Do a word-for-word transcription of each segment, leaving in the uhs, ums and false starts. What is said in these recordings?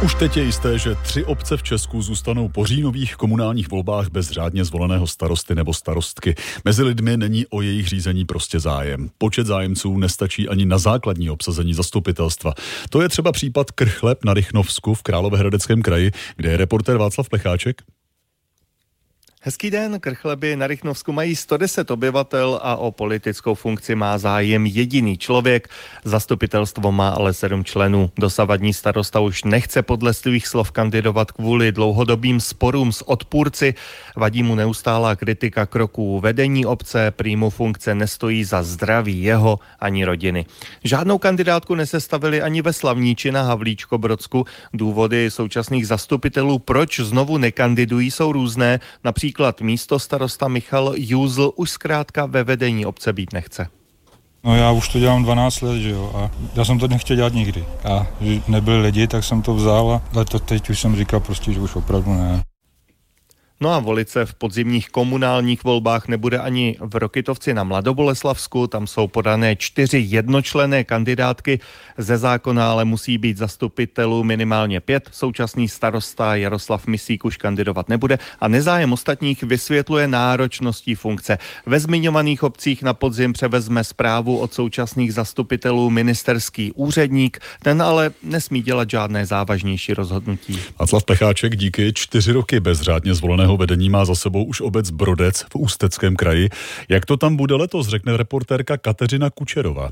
Už teď je jisté, že tři obce v Česku zůstanou po říjnových komunálních volbách bez řádně zvoleného starosty nebo starostky. Mezi lidmi není o jejich řízení prostě zájem. Počet zájemců nestačí ani na základní obsazení zastupitelstva. To je třeba případ Krchleb na Rychnovsku v Královéhradeckém kraji, kde je reportér Václav Plecháček. Hezký den, Krchleby na Rychnovsku mají sto deset obyvatel a o politickou funkci má zájem jediný člověk. Zastupitelstvo má ale sedm členů. Dosavadní starosta už nechce podle svých slov kandidovat kvůli dlouhodobým sporům s odpůrci. Vadí mu neustálá kritika kroků vedení obce, prý mu funkce nestojí za zdraví jeho ani rodiny. Žádnou kandidátku nesestavili ani ve Slavníči na Havlíčkobrodsku. Důvody současných zastupitelů, proč znovu nekandidují, jsou různé. Například Například místo starosta Michal Júzl už zkrátka ve vedení obce být nechce. No já už to dělám dvanáct let, že jo, a já jsem to nechtěl dělat nikdy. A že nebyli lidi, tak jsem to vzal, ale to teď už jsem říkal prostě, že už opravdu ne. No a volit se v podzimních komunálních volbách nebude ani v Rokytovci na Mladoboleslavsku, tam jsou podané čtyři jednočlenné kandidátky, ze zákona ale musí být zastupitelů minimálně pět, současný starosta Jaroslav Misík už kandidovat nebude a nezájem ostatních vysvětluje náročností funkce. Ve zmiňovaných obcích na podzim převezme správu od současných zastupitelů ministerský úředník, ten ale nesmí dělat žádné závažnější rozhodnutí. Václav Plecháček, díky. Čtyři roky bez řádně zvoleného vedení má za sebou už obec Brodec v Ústeckém kraji. Jak to tam bude letos, řekne reportérka Kateřina Kučerová.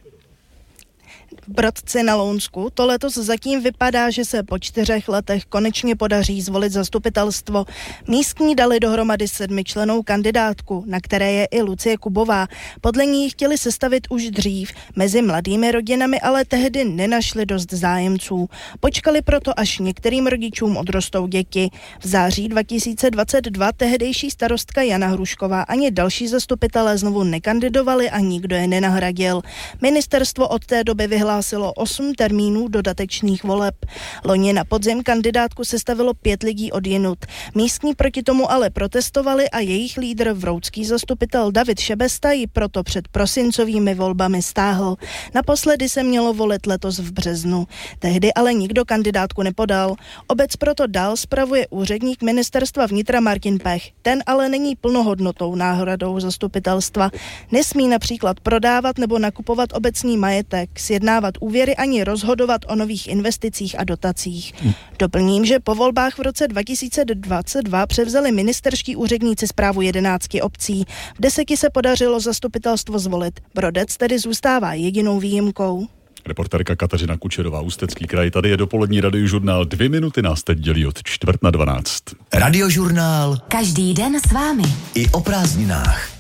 V Brodci na Lounsku to letos zatím vypadá, že se po čtyřech letech konečně podaří zvolit zastupitelstvo. Místní dali dohromady sedmičlennou kandidátku, na které je i Lucie Kubová. Podle ní chtěli sestavit už dřív. Mezi mladými rodinami ale tehdy nenašli dost zájemců. Počkali proto, až některým rodičům odrostou děti. V září dva tisíce dvacet dva tehdejší starostka Jana Hrušková ani další zastupitelé znovu nekandidovali a nikdo je nenahradil. Ministerstvo od té doby vyhlásilo osm termínů dodatečných voleb. Loni na podzim kandidátku sestavilo pět lidí odjinud. Místní proti tomu ale protestovali a jejich lídr, vroudský zastupitel David Šebesta, ji proto před prosincovými volbami stáhl. Naposledy se mělo volit letos v březnu. Tehdy ale nikdo kandidátku nepodal. Obec proto dál spravuje úředník ministerstva vnitra Martin Pech. Ten ale není plnohodnotnou náhradou zastupitelstva. Nesmí například prodávat nebo nakupovat obecní majetek, sjednávat úvěry ani rozhodovat o nových investicích a dotacích. Doplním, že po volbách v roce dva tisíce dvacet dva převzali ministerští úředníci správu jedenácti obcí. V deseti se podařilo zastupitelstvo zvolit. Brodec tedy zůstává jedinou výjimkou. Reportérka Kateřina Kučerová, Ústecký kraj. Tady je dopolední radiožurnál. Dvě minuty nás teď dělí od čtvrt na dvanáct. Radiožurnál. Každý den s vámi. I o prázdninách.